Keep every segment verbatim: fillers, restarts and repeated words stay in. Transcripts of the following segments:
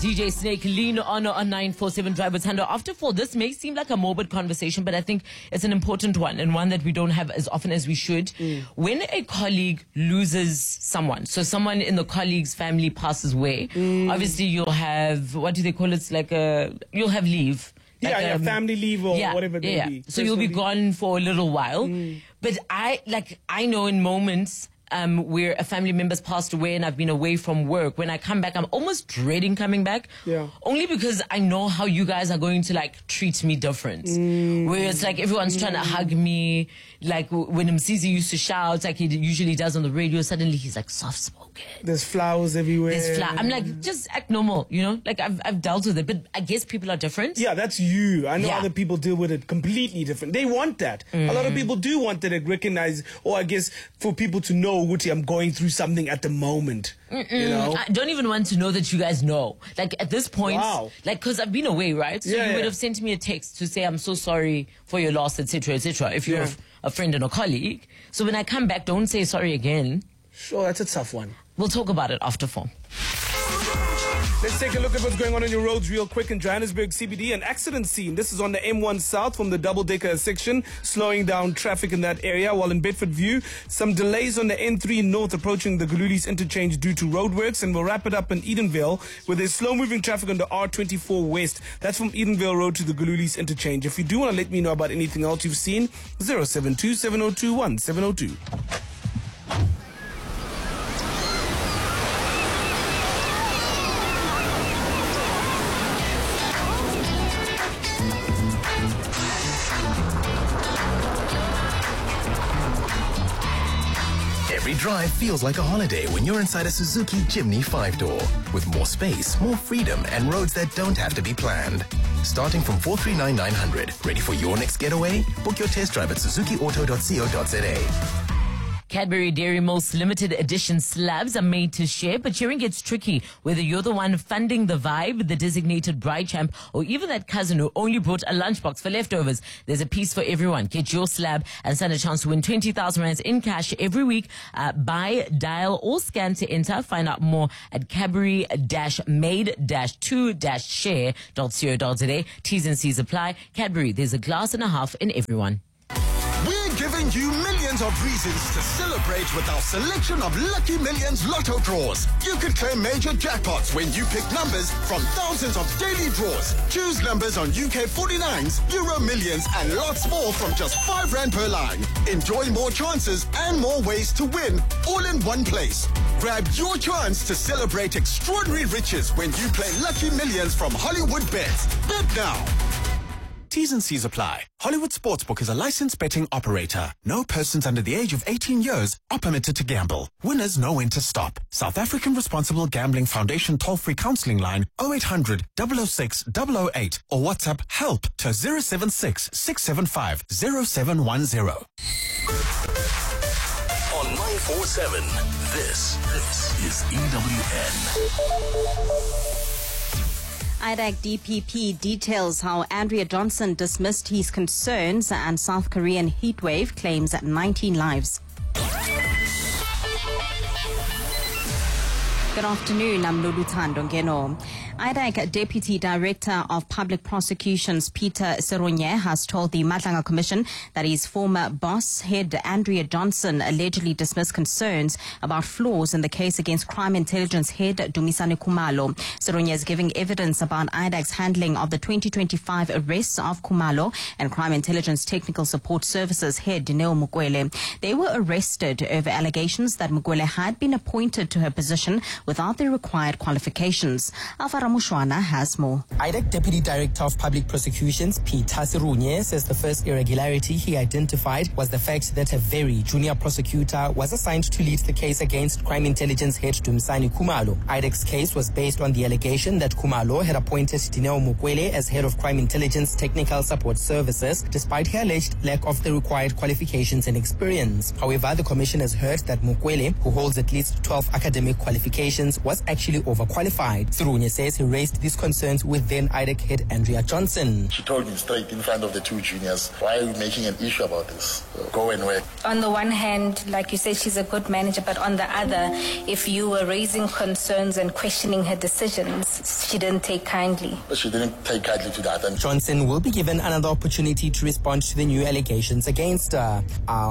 D J Snake, lean on on nine four seven Drive with Thando. After four, this may seem like a morbid conversation, but I think it's an important one and one that we don't have as often as we should. Mm. When a colleague loses someone, so someone in the colleague's family passes away, mm. obviously you'll have, what do they call it? Like a, you'll have leave. Like, yeah, yeah, um, family leave or yeah, whatever it may yeah. be. So you'll be gone for a little while. Mm. But I, like, I know in moments Um, where a family member's passed away and I've been away from work, when I come back, I'm almost dreading coming back. Yeah. Only because I know how you guys are going to like treat me different. Mm. Where it's like everyone's mm. trying to hug me. Like when Mzizi used to shout, like he usually does on the radio, suddenly he's like soft spoken. There's flowers everywhere. There's flowers. I'm like, just act normal, you know? Like I've I've dealt with it, but I guess people are different. Yeah, that's you. I know yeah. other people deal with it completely different. They want that. Mm. A lot of people do want that, recognize, or I guess for people to know, Wuti, I'm going through through something at the moment. Mm-mm. You know, I don't even want to know that you guys know. Like at this point, wow. like because I've been away, right? So yeah, you yeah. would have sent me a text to say I'm so sorry for your loss, et cetera, et cetera. If you're yeah. a, a friend and a colleague, so when I come back, don't say sorry again. Sure, that's a tough one. We'll talk about it after four. Let's take a look at what's going on on your roads real quick in Johannesburg C B D. An accident scene. This is on the M one South from the double-decker section, slowing down traffic in that area. While in Bedford View, some delays on the N three North approaching the Gululis interchange due to roadworks. And we'll wrap it up in Edenvale, where there's slow-moving traffic on the R twenty-four West. That's from Edenvale Road to the Gululis interchange. If you do want to let me know about anything else you've seen, zero seven two, seven zero two, one seven zero two. Every drive feels like a holiday when you're inside a Suzuki Jimny five-door. With more space, more freedom, and roads that don't have to be planned. Starting from four three nine nine hundred. Ready for your next getaway? Book your test drive at suzuki auto dot co dot za. Cadbury Dairy Milk's limited edition slabs are made to share, but sharing gets tricky. Whether you're the one funding the vibe, the designated bride champ, or even that cousin who only brought a lunchbox for leftovers, there's a piece for everyone. Get your slab and stand a chance to win twenty thousand rands in cash every week. Uh, buy, dial, or scan to enter. Find out more at cadbury dash made dash two dash share dot co dot za. T's and C's apply. Cadbury, there's a glass and a half in everyone. We're giving you millions of reasons to celebrate with our selection of Lucky Millions Lotto draws. You could claim major jackpots when you pick numbers from thousands of daily draws. Choose numbers on U K forty-nines, Euro Millions, and lots more from just five rand per line. Enjoy more chances and more ways to win, all in one place. Grab your chance to celebrate extraordinary riches when you play Lucky Millions from Hollywood Bets. Bet now. T's and C's apply. Hollywood Sportsbook is a licensed betting operator. No persons under the age of eighteen years are permitted to gamble. Winners know when to stop. South African Responsible Gambling Foundation toll-free counseling line oh eight hundred, double oh six, double oh eight or WhatsApp help to zero seven six, six seven five, zero seven one zero. On nine four seven, this, this is E W N. I D A C D P P details how Andrea Johnson dismissed his concerns and South Korean heatwave claims nineteen lives. Good afternoon, I'm Lulu Thando. I D A C Deputy Director of Public Prosecutions Peter Seronye has told the Matlanga Commission that his former boss, head Andrea Johnson, allegedly dismissed concerns about flaws in the case against Crime Intelligence head Dumisani Khumalo. Seronye is giving evidence about I D A C's handling of the twenty twenty-five arrests of Khumalo and Crime Intelligence Technical Support Services head Dineo Mukwele. They were arrested over allegations that Mukwele had been appointed to her position without the required qualifications. Alvaro Mushwana has more. I D A C Deputy Director of Public Prosecutions Peter Serunye says the first irregularity he identified was the fact that a very junior prosecutor was assigned to lead the case against Crime Intelligence head Dumisani Khumalo. I D A C's case was based on the allegation that Khumalo had appointed Dineo Mukwele as head of Crime Intelligence Technical Support Services despite her alleged lack of the required qualifications and experience. However, the commission has heard that Mukwele, who holds at least twelve academic qualifications, was actually overqualified. Serunye says he raised these concerns with then I D E C head Andrea Johnson. She told me straight in front of the two juniors, why are you making an issue about this? Go and work. On the one hand, like you said, she's a good manager, but on the other, if you were raising concerns and questioning her decisions, she didn't take kindly. She didn't take kindly to that. And Johnson will be given another opportunity to respond to the new allegations against her.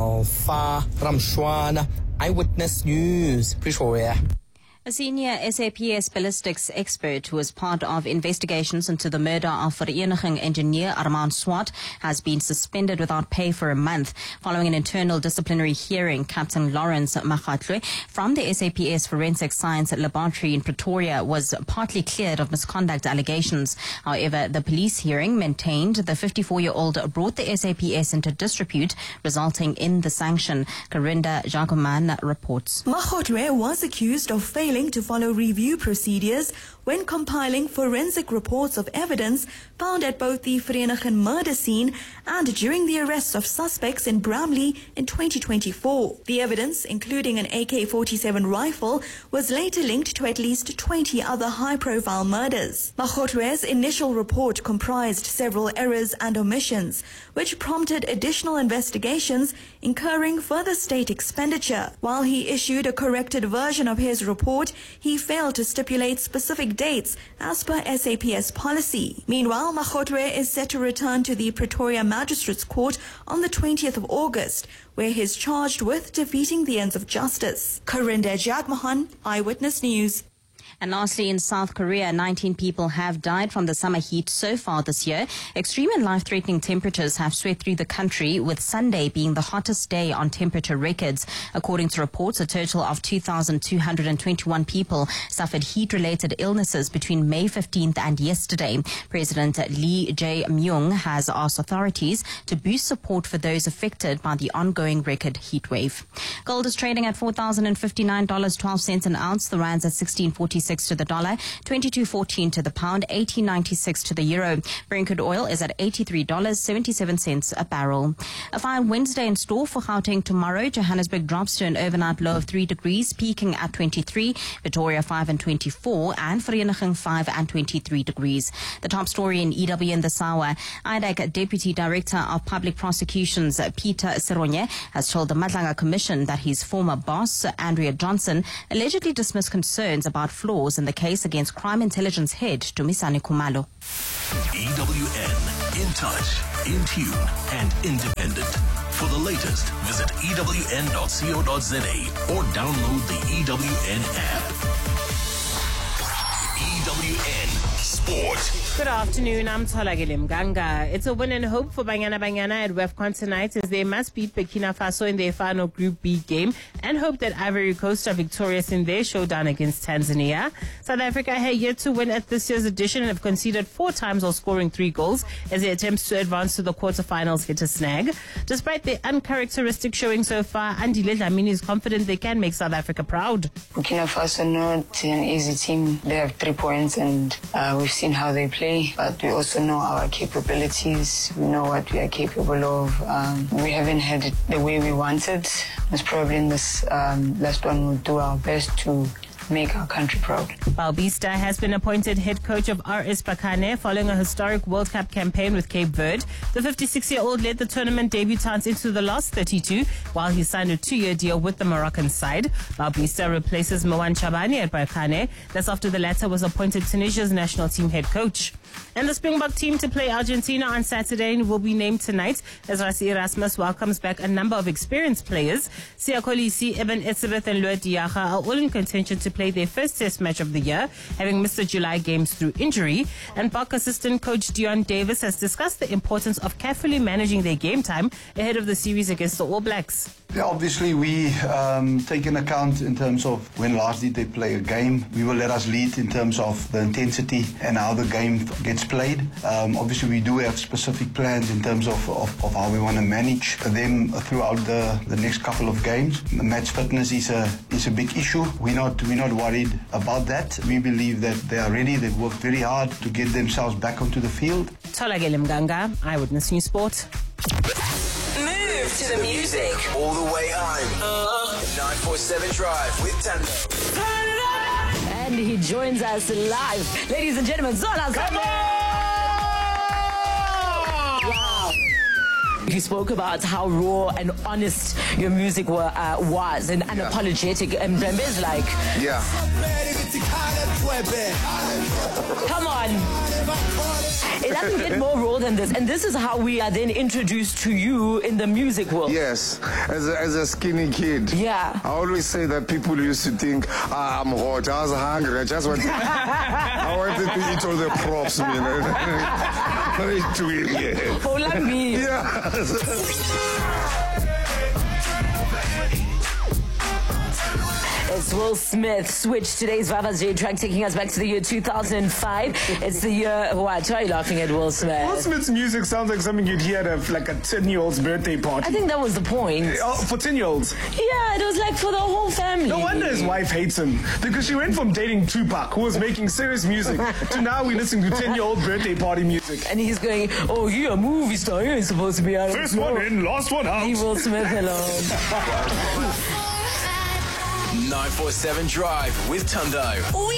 Alpha Ramshwana, Eyewitness News, Pretoria. A senior S A P S ballistics expert who was part of investigations into the murder of Vereniging engineer Armand Swart has been suspended without pay for a month following an internal disciplinary hearing. Captain Lawrence Makhatlwe from the S A P S Forensic Science Laboratory in Pretoria was partly cleared of misconduct allegations. However, the police hearing maintained the fifty-four-year-old brought the S A P S into disrepute, resulting in the sanction. Karinda Jagoman reports. Makhatlwe was accused of failing to follow review procedures when compiling forensic reports of evidence found at both the Vereniging murder scene and during the arrests of suspects in Bramley in twenty twenty-four. The evidence, including an A K forty-seven rifle, was later linked to at least twenty other high-profile murders. Makhatlwe's initial report comprised several errors and omissions, which prompted additional investigations, incurring further state expenditure. While he issued a corrected version of his report, he failed to stipulate specific dates as per S A P S policy. Meanwhile, Makhatlwe is set to return to the Pretoria Magistrates Court on the twentieth of August, where he is charged with defeating the ends of justice. Karinda Jagmohan, Eyewitness News. And lastly, in South Korea, nineteen people have died from the summer heat so far this year. Extreme and life-threatening temperatures have swept through the country, with Sunday being the hottest day on temperature records. According to reports, a total of two thousand two hundred twenty-one people suffered heat-related illnesses between May fifteenth and yesterday. President Lee Jae-myung has asked authorities to boost support for those affected by the ongoing record heat wave. Gold is trading at four thousand fifty-nine dollars and twelve cents an ounce. The rand's at sixteen forty-six to the dollar, twenty-two fourteen to the pound, eighteen ninety-six to the euro. Brent crude oil is at eighty-three dollars and seventy-seven cents a barrel. A fine Wednesday in store for Gauteng tomorrow. Johannesburg drops to an overnight low of three degrees, peaking at twenty-three. Pretoria five and twenty-four, and Vereniging five and twenty-three degrees. The top story in E W in this hour. I D E C Deputy Director of Public Prosecutions Peter Seronye has told the Madlanga Commission that his former boss, Andrea Johnson, allegedly dismissed concerns about flaws in the case against crime intelligence head Dumisani Khumalo. E W N, in touch, in tune, and independent. For the latest, visit E W N dot co dot za or download the E W N app. E W N Sport. Good afternoon, I'm Tholagile Mganga. It's a win and hope for Banyana Banyana at WAFCON tonight as they must beat Burkina Faso in their final Group B game and hope that Ivory Coast are victorious in their showdown against Tanzania. South Africa had yet to win at this year's edition and have conceded four times while scoring three goals as their attempts to advance to the quarterfinals hit a snag. Despite their uncharacteristic showing so far, Andile Dlamini is confident they can make South Africa proud. Burkina Faso not an easy team. They have three points and uh, we've seen how they play. But we also know our capabilities. We know what we are capable of. Um, we haven't had it the way we wanted. Most probably in this um, last one, we'll do our best to make our country proud. Balbista has been appointed head coach of R S Berkane following a historic World Cup campaign with Cape Verde. The fifty-six-year-old led the tournament debutants into the last thirty-two while he signed a two-year deal with the Moroccan side. Balbista replaces Mohan Chabani at Berkane. That's after the latter was appointed Tunisia's national team head coach. And the Springbok team to play Argentina on Saturday will be named tonight as Rassie Erasmus welcomes back a number of experienced players. Siya Kolisi, Eben Etzebeth and Loet Diaga are all in contention to play their first test match of the year, having missed the July games through injury. And Park assistant coach Dion Davis has discussed the importance of carefully managing their game time ahead of the series against the All Blacks. Yeah, obviously we um, take in account in terms of when last did they play a game. We will let us lead in terms of the intensity and how the game gets played. Um, obviously we do have specific plans in terms of, of, of how we want to manage them throughout the, the next couple of games. The match fitness is a is a big issue. We're not we're not worried about that. We believe that they are ready. They've worked very hard to get themselves back onto the field. Tholagile Mganga, Eyewitness News Sport. Move to the music. All the way home. Uh, nine four seven Drive with Tando. and he joins us live. Ladies and gentlemen, Zola. Come on! Wow. You spoke about how raw and honest your music were, uh, was and unapologetic. And Brembe's like, yeah. Come on. It doesn't get more raw than this. And this is how we are then introduced to you in the music world. Yes. As a, as a skinny kid. Yeah. I always say that people used to think, ah, I'm hot. I was hungry. I just wanted, I wanted to eat all the props, man. To eat, yeah. Oh, like me. Yeah. It's Will Smith. Switch today's Vava's J track, taking us back to the year two thousand five. It's the year. What? Why are you laughing at Will Smith? Will Smith's music sounds like something you'd hear at a, like a ten-year-old's birthday party. I think that was the point. Oh, for ten-year-olds. Yeah, it was like for the whole family. No wonder his wife hates him, because she went from dating Tupac, who was making serious music, to now we listen to ten-year-old birthday party music. And he's going, oh, you're a movie star. You ain't supposed to be out of First one in, last one out. Leave Will Smith alone. nine four seven Drive with Tundo.